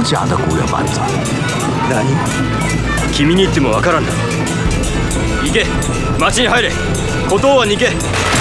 假的古月蛮子。 何？君に言ってもわからんだろ。行け、町に入れ。孤島湾に行け。